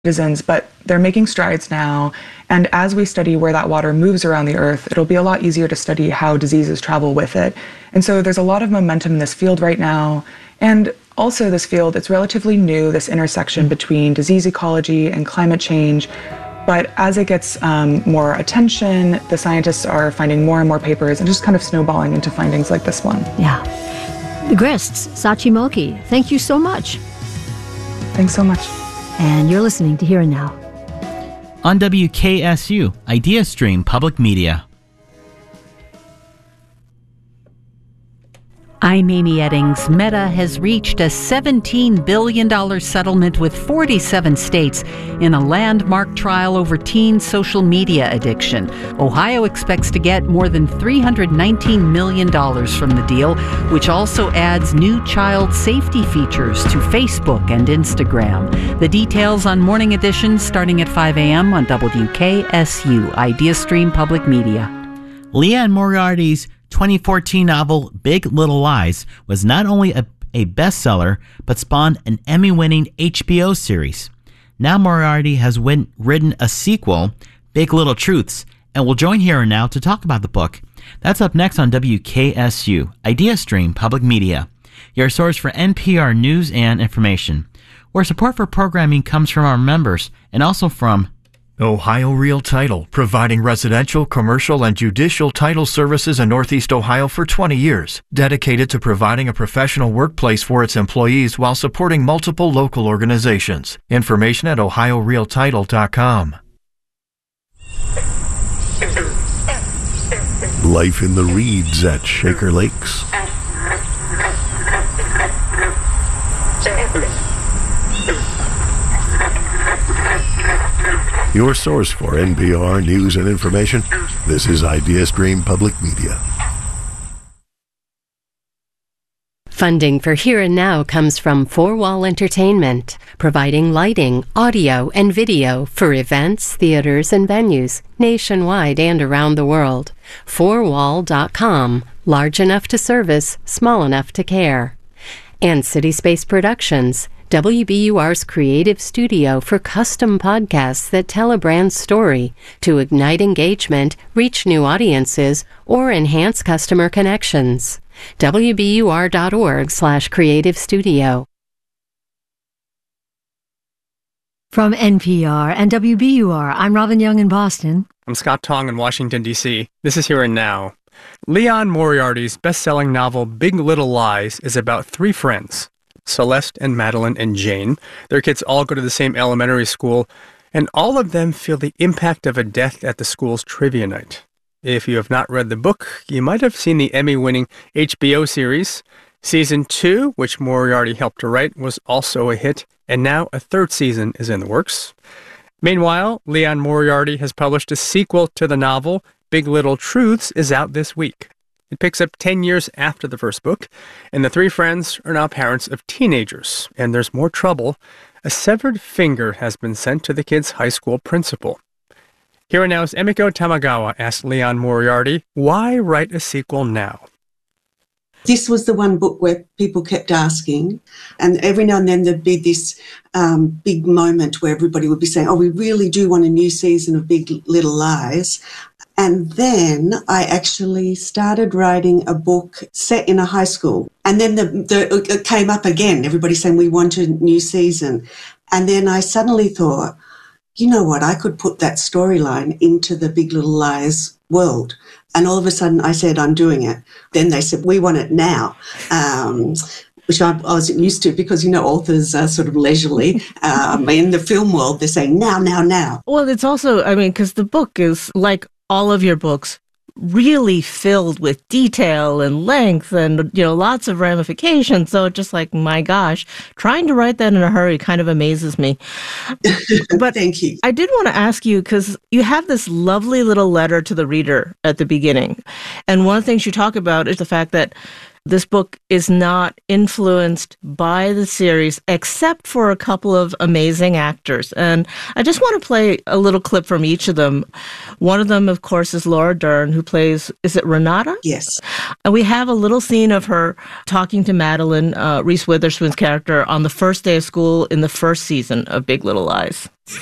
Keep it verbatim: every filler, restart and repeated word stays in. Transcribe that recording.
citizens, but they're making strides now. And as we study where that water moves around the earth, it'll be a lot easier to study how diseases travel with it. And so there's a lot of momentum in this field right now. And also this field, it's relatively new, this intersection between disease ecology and climate change. But as it gets um, more attention, the scientists are finding more and more papers and just kind of snowballing into findings like this one. Yeah. The Grist's, Sachi Moki, thank you so much. Thanks so much. And you're listening to Here and Now. On W K S U, IdeaStream Public Media. I'm Amy Eddings. Meta has reached a seventeen billion dollars settlement with forty-seven states in a landmark trial over teen social media addiction. Ohio expects to get more than three hundred nineteen million dollars from the deal, which also adds new child safety features to Facebook and Instagram. The details on Morning Edition starting at five a.m. on W K S U, IdeaStream Public Media. Liane Moriarty's twenty fourteen novel Big Little Lies was not only a, a bestseller, but spawned an Emmy-winning H B O series. Now Moriarty has win- written a sequel, Big Little Truths, and will join Here and Now to talk about the book. That's up next on W K S U, IdeaStream Public Media, your source for N P R news and information, where support for programming comes from our members and also from Ohio Real Title, providing residential, commercial, and judicial title services in Northeast Ohio for twenty years, dedicated to providing a professional workplace for its employees while supporting multiple local organizations. Information at ohio real title dot com. Life in the reeds at Shaker Lakes. Your source for N P R news and information. This is IdeaStream Public Media. Funding for Here and Now comes from Four Wall Entertainment, providing lighting, audio, and video for events, theaters, and venues nationwide and around the world. four wall dot com, large enough to service, small enough to care. And City Space Productions, W B U R's creative studio for custom podcasts that tell a brand's story to ignite engagement, reach new audiences, or enhance customer connections. W B U R dot org slash creative studio. From N P R and W B U R, I'm Robin Young in Boston. I'm Scott Tong in Washington, D C This is Here and Now. Liane Moriarty's best-selling novel Big Little Lies is about three friends, Celeste and Madeline and Jane. Their kids all go to the same elementary school, and all of them feel the impact of a death at the school's trivia night. If you have not read the book, you might have seen the Emmy-winning H B O series. Season two, which Moriarty helped to write, was also a hit, and now a third season is in the works. Meanwhile, Liane Moriarty has published a sequel to the novel. Big Little Truths is out this week. It picks up ten years after the first book, and the three friends are now parents of teenagers, and there's more trouble. A severed finger has been sent to the kid's high school principal. Here and Now's Emiko Tamagawa asked Liane Moriarty, why write a sequel now? This was the one book where people kept asking, and every now and then there'd be this um, big moment where everybody would be saying, oh, we really do want a new season of Big Little Lies. And then I actually started writing a book set in a high school. And then the, the, it came up again, everybody saying we want a new season. And then I suddenly thought, you know what, I could put that storyline into the Big Little Lies world. And all of a sudden I said, I'm doing it. Then they said, we want it now. Um, which I, I wasn't used to because, you know, authors are sort of leisurely. Um, in the film world, they're saying now, now, now. Well, it's also, I mean, because the book is like all of your books, really filled with detail and length and, you know, lots of ramifications. So it's just like, my gosh, trying to write that in a hurry kind of amazes me. But thank you. I did want to ask you, because you have this lovely little letter to the reader at the beginning. And one of the things you talk about is the fact that This book is not influenced by the series except for a couple of amazing actors. And I just want to play a little clip from each of them. One of them, of course, is Laura Dern, who plays, is it Renata? Yes. And we have a little scene of her talking to Madeline, uh, Reese Witherspoon's character, on the first day of school in the first season of Big Little Lies.